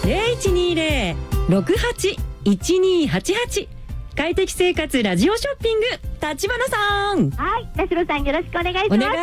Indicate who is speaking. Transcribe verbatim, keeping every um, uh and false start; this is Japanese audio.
Speaker 1: ゼロいちにゼロ ろくはち いちにはちはち。快適生活ラジオショッピング、立花さん。
Speaker 2: はい、田代さんよろしくお願いします。
Speaker 1: お願い